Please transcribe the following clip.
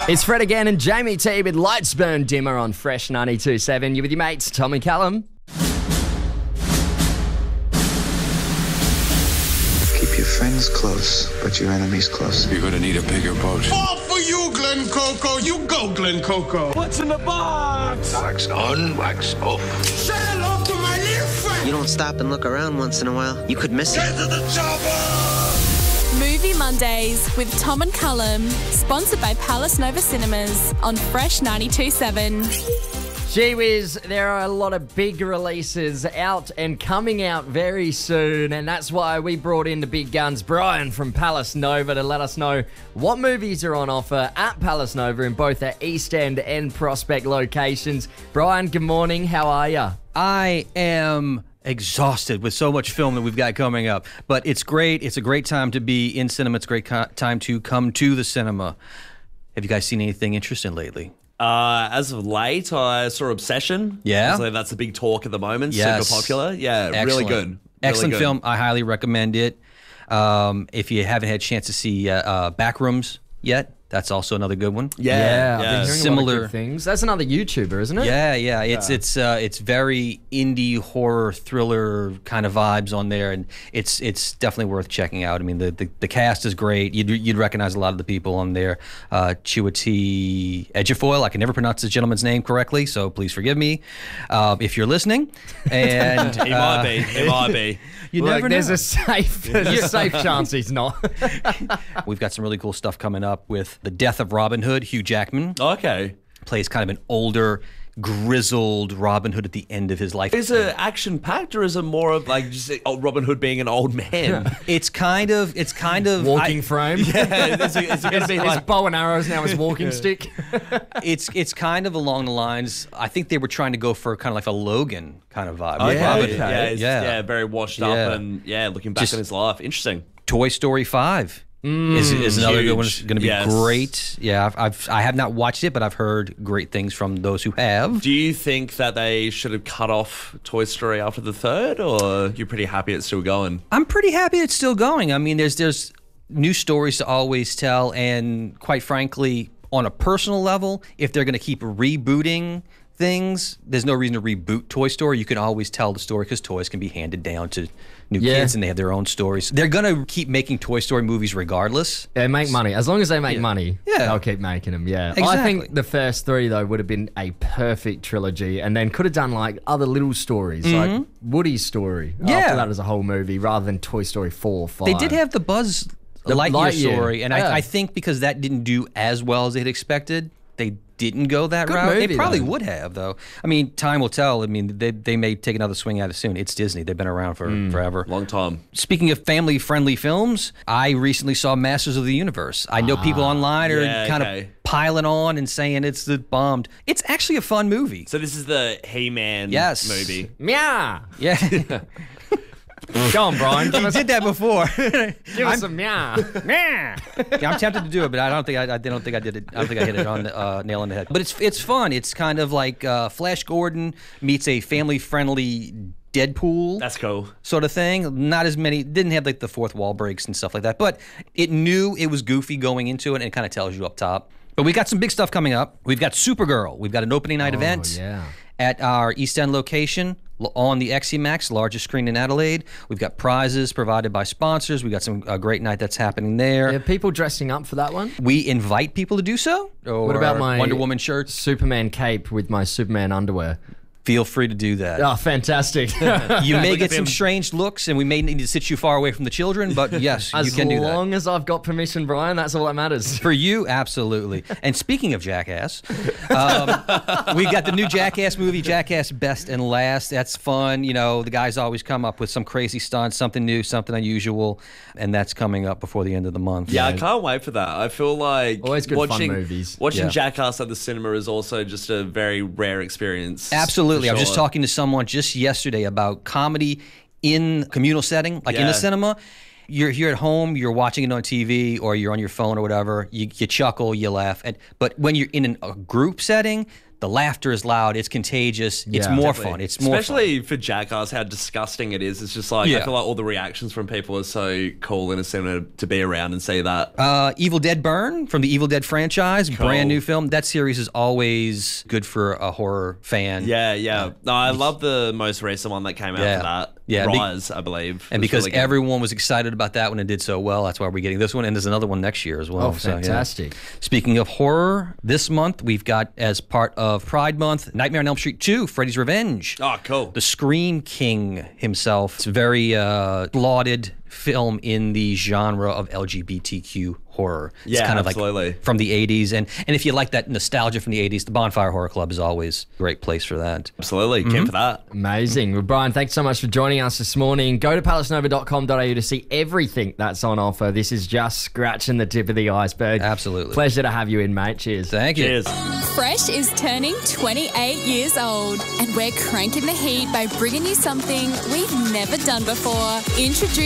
It's Fred again and Jamie T with Lights Burn Dimmer on Fresh 92.7. You with your mates, Tom and Callum. Keep your friends close, but your enemies close. You're gonna need a bigger boat. All for you, Glen Coco. You go, Glen Coco. What's in the box? Wax on, wax off. Say hello to my little friend. You don't stop and look around once in a while, you could miss Get it. to the chopper. Movie Mondays with Tom and Callum, sponsored by Palace Nova Cinemas on Fresh 92.7. Gee whiz, there are a lot of big releases out and coming out very soon, and that's why we brought in the big guns, Brian from Palace Nova, to let us know what movies are on offer at Palace Nova in both our East End and Prospect locations. Brian, good morning. How are you? I am exhausted with so much film that we've got coming up, but it's great. It's a great time to be in cinema. It's a great time to come to the cinema. Have you guys seen anything interesting lately? As of late, I saw Obsession. Yeah? So that's a big talk at the moment. Yes. Super popular. Yeah, Excellent. really good. Excellent Really good. film. I highly recommend it. If you haven't had a chance to see Backrooms yet, that's also another good one. I've been hearing a lot Similar of good things. That's another YouTuber, isn't it? Yeah. It's very indie horror thriller kind of vibes on there, and it's definitely worth checking out. I mean, the cast is great. You'd recognize a lot of the people on there. Chiwetel Ejiofor. I can never pronounce this gentleman's name correctly, so please forgive me if you're listening. And He might be. He might be. you Look, never know. there's a safe chance he's not. We've got some really cool stuff coming up with The Death of Robin Hood. Hugh Jackman Okay. plays kind of an older, grizzled Robin Hood at the end of his life. Is it action-packed, or is it more of like just Robin Hood being an old man? It's kind of Walking frame. Yeah, is it going to be His like... bow and arrows now his walking stick. It's kind of along the lines. I think they were trying to go for kind of like a Logan kind of vibe. Okay. Robin Hood. Yeah, it's, Yeah. very washed Yeah. up and, looking back Just- on his life. Interesting. Toy Story 5 is another good one. It's Huge. going to be Yes. great. Yeah, I have not watched it, but I've heard great things from those who have. Do you think that they should have cut off Toy Story after the third, or you're pretty happy it's still going? I'm pretty happy it's still going. I mean, there's new stories to always tell, and quite frankly, on a personal level, if they're going to keep rebooting things, there's no reason to reboot Toy Story. You can always tell the story because toys can be handed down to new kids, and they have their own stories. They're going to keep making Toy Story movies regardless. They make money. As long as they make money, Yeah. they'll keep making them, I Exactly. think the first three, though, would have been a perfect trilogy and then could have done, like, other little stories, like Woody's story. Yeah. After that as a whole movie, rather than Toy Story 4, 5. They did have the Buzz Lightyear Lightyear, story, and yeah. I think because that didn't do as well as they'd expected, they didn't go that Good route. movie, They probably though. would have, though. I mean, time will tell. I mean, they may take another swing at it soon. It's Disney. They've been around for forever. Long time. Speaking of family-friendly films, I recently saw Masters of the Universe. I know people online are yeah, kind okay. of piling on and saying it's bombed. It's actually a fun movie. So this is the He-Man Yes. movie. Meow. Yeah. Go on, Brian. Give You us, did that before. give us some meow. Yeah, I'm tempted to do it, but I don't think I did it. I don't think I hit it on the nail on the head. But it's fun. It's kind of like Flash Gordon meets a family-friendly Deadpool That's cool. sort of thing. Not as many, didn't have like the fourth wall breaks and stuff like that, but it knew it was goofy going into it, and it kind of tells you up top. But we got some big stuff coming up. We've got Supergirl. We've got an opening night event at our East End location on the XEMAX, largest screen in Adelaide. We've got prizes provided by sponsors. We got some great night that's happening there. Are people dressing up for that one? We invite people to do so. What about my Wonder Woman shirts? Superman cape with my Superman underwear? Feel free to do that. Oh, fantastic. You may Look get at some him. strange looks, and we may need to sit you far away from the children, but yes, you As can do that. long as I've got permission, Brian, that's all that matters. For you, absolutely. And speaking of Jackass, we got the new Jackass movie, Jackass Best and Last. That's fun. You know, the guys always come up with some crazy stunts, something new, something unusual, and that's coming up before the end of the month. Yeah, I can't wait for that. I feel like Always good fun watching movies. Watching Yeah. Jackass at the cinema is also just a very rare experience. Absolutely. for I was just sure. talking to someone just yesterday about comedy in communal setting, like in Yeah. a cinema. You're here at home, you're watching it on TV, or you're on your phone or whatever. You chuckle, you laugh. But when you're in a group setting, The laughter is loud. It's contagious. It's Yeah. more Definitely. fun. It's more Especially for Jackass, how disgusting it is. It's just like, Yeah. I feel like all the reactions from people are so cool in a cinema to be around and see that. fun. Evil Dead Burn from the Evil Dead franchise, Cool. brand new film. That series is always good for a horror fan. Yeah. No, I love the most recent one that came out Yeah. for that. Yeah, Rise, I believe. And was because really good. everyone was excited about that when it did so well, that's why we're getting this one. And there's another one next year as well. Oh, So, yeah. fantastic. Speaking of horror, this month we've got, as part of Pride Month, Nightmare on Elm Street 2, Freddy's Revenge. Oh, cool. The Scream King himself. It's a very lauded film in the genre of LGBTQ horror. It's Yeah, kind of absolutely. like from the 80s. And if you like that nostalgia from the 80s, the Bonfire Horror Club is always a great place for that. Absolutely. Keen for that. Amazing. Well, Brian, thanks so much for joining us this morning. Go to palacenova.com.au to see everything that's on offer. This is just scratching the tip of the iceberg. Absolutely. Pleasure to have you in, mate. Cheers. Thank you. Cheers. Fresh is turning 28 years old, and we're cranking the heat by bringing you something we've never done before. Introducing